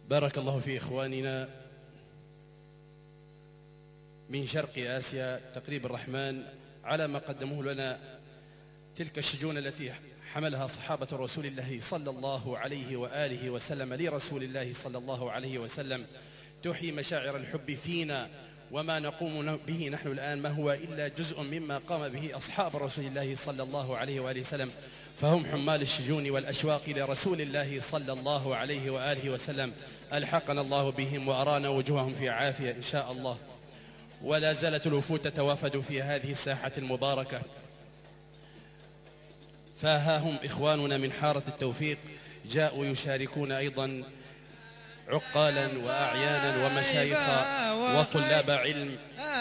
بارك الله في إخواننا من شرق آسيا تقريب الرحمن على ما قدموه لنا، تلك الشجون التي حملها صحابة رسول الله صلى الله عليه وآله وسلم لرسول الله صلى الله عليه وسلم، تحيي مشاعر الحب فينا. وما نقوم به نحن الآن ما هو إلا جزء مما قام به أصحاب رسول الله صلى الله عليه وآله وسلم، فهم حمال الشجون والأشواق لرسول الله صلى الله عليه وآله وسلم. ألحقنا الله بهم وأرانا وجوههم في عافية إن شاء الله. ولا زالت الوفود تتوافد في هذه الساحة المباركة، فها هم إخواننا من حارة التوفيق جاءوا يشاركون أيضا عقالا وأعيانا ومشايخ وطلاب علم